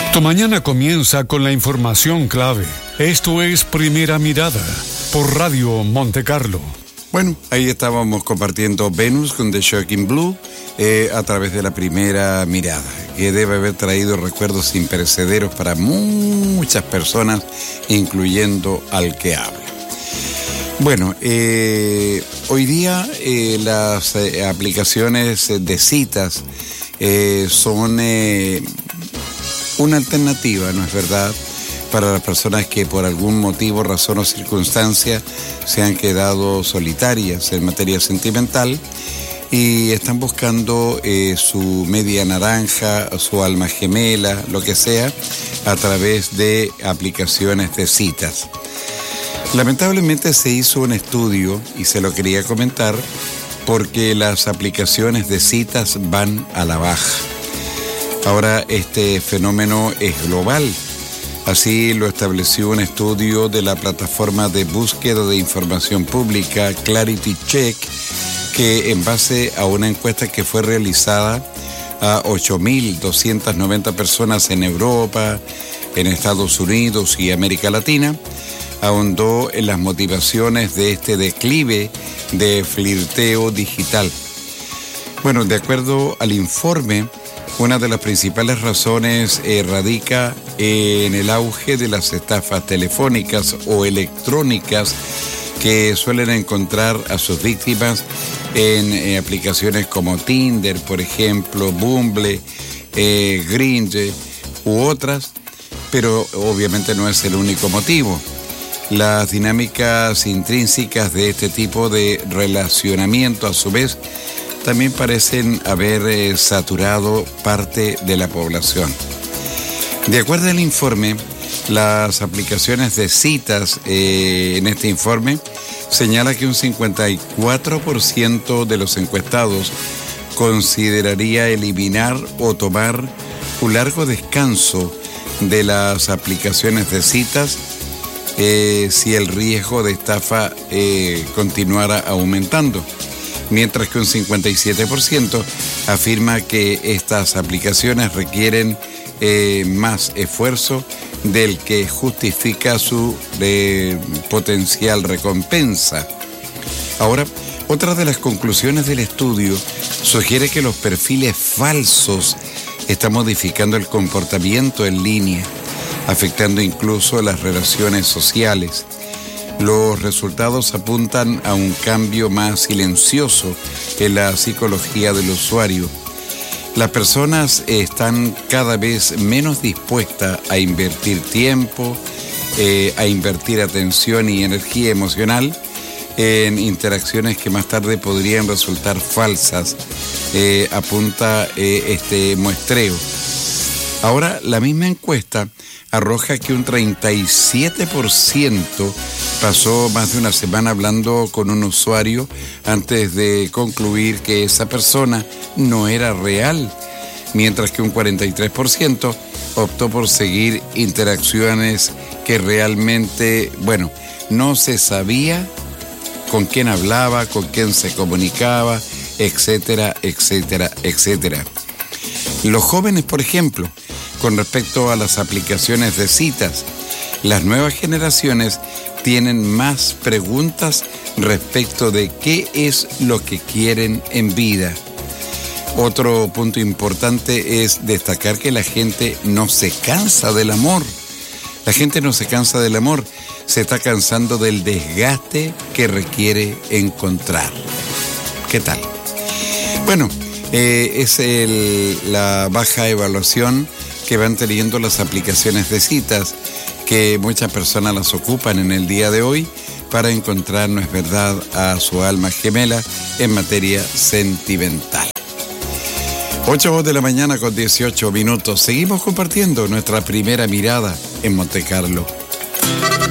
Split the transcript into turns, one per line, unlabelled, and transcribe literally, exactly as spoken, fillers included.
Tu mañana comienza con la información clave. Esto es Primera Mirada por Radio Monte Carlo.
Bueno, ahí estábamos compartiendo Venus con The Shocking Blue eh, a través de la Primera Mirada, que debe haber traído recuerdos imperecederos para muchas personas, incluyendo al que habla. Bueno, eh, hoy día eh, las eh, aplicaciones de citas eh, son eh, una alternativa, ¿no es verdad?, para las personas que por algún motivo, razón o circunstancia se han quedado solitarias en materia sentimental y están buscando eh, su media naranja, su alma gemela, lo que sea, a través de aplicaciones de citas. Lamentablemente se hizo un estudio, y se lo quería comentar, porque las aplicaciones de citas van a la baja. Ahora este fenómeno es global. Así lo estableció un estudio de la plataforma de búsqueda de información pública Clarity Check, que en base a una encuesta que fue realizada a ocho mil doscientas noventa personas en Europa, en Estados Unidos y América Latina, ahondó en las motivaciones de este declive de flirteo digital. Bueno, de acuerdo al informe, una de las principales razones eh, radica en el auge de las estafas telefónicas o electrónicas que suelen encontrar a sus víctimas en eh, aplicaciones como Tinder, por ejemplo, Bumble, eh, Grindr u otras, pero obviamente no es el único motivo. Las dinámicas intrínsecas de este tipo de relacionamiento, a su vez, también parecen haber eh, saturado parte de la población. De acuerdo al informe, las aplicaciones de citas eh, en este informe señala que un cincuenta y cuatro por ciento de los encuestados consideraría eliminar o tomar un largo descanso de las aplicaciones de citas eh, si el riesgo de estafa eh, continuara aumentando, mientras que un cincuenta y siete por ciento afirma que estas aplicaciones requieren eh, más esfuerzo del que justifica su eh, potencial recompensa. Ahora, otra de las conclusiones del estudio sugiere que los perfiles falsos están modificando el comportamiento en línea, afectando incluso las relaciones sociales. Los resultados apuntan a un cambio más silencioso en la psicología del usuario. Las personas están cada vez menos dispuestas a invertir tiempo, eh, a invertir atención y energía emocional en interacciones que más tarde podrían resultar falsas, eh, apunta eh, este muestreo. Ahora, la misma encuesta arroja que un treinta y siete por ciento pasó más de una semana hablando con un usuario antes de concluir que esa persona no era real, mientras que un cuarenta y tres por ciento optó por seguir interacciones que realmente, bueno, no se sabía con quién hablaba, con quién se comunicaba, etcétera, etcétera, etcétera. Los jóvenes, por ejemplo, con respecto a las aplicaciones de citas, las nuevas generaciones tienen más preguntas respecto de qué es lo que quieren en vida. Otro punto importante es destacar que la gente no se cansa del amor. La gente no se cansa del amor, se está cansando del desgaste que requiere encontrar. ¿Qué tal? Bueno, eh, es el, la baja evaluación que van teniendo las aplicaciones de citas, que muchas personas las ocupan en el día de hoy para encontrar, no es verdad, a su alma gemela en materia sentimental. ocho de la mañana con dieciocho minutos. Seguimos compartiendo nuestra primera mirada en Monte Carlo.